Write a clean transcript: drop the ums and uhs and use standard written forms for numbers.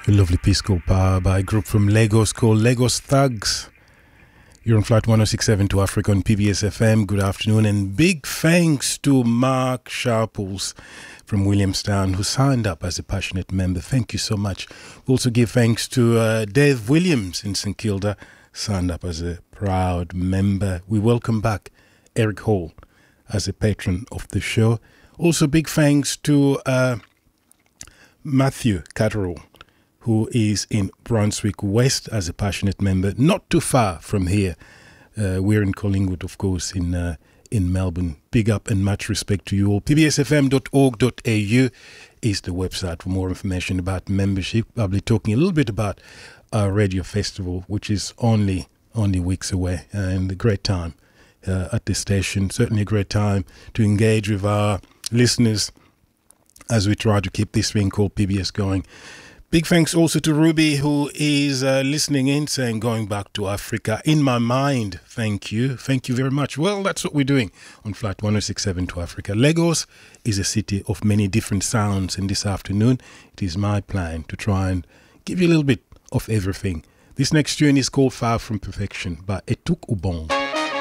A lovely piece called Power by a group from Lagos called Lagos Thugs. You're on Flight 1067 to Africa on PBS FM. Good afternoon, and big thanks to Mark Sharples from Williamstown, who signed up as a passionate member. Thank you so much. We also give thanks to Dave Williams in St Kilda, signed up as a proud member. We welcome back Eric Hall as a patron of the show. Also big thanks to Matthew Catterall, who is in Brunswick West as a passionate member, not too far from here. We're in Collingwood, of course, in Melbourne. Big up and much respect to you all. pbsfm.org.au is the website for more information about membership. I'll be talking a little bit about our radio festival, which is only weeks away, and a great time at the station. Certainly a great time to engage with our listeners as we try to keep this thing called PBS going. Big thanks also to Ruby, who is listening in, saying, going back to Africa in my mind. Thank you. Thank you very much. Well, that's what we're doing on Flight 1067 to Africa. Lagos is a city of many different sounds, and this afternoon it is my plan to try and give you a little bit of everything. This next tune is called Far From Perfection by Etuk Ubong.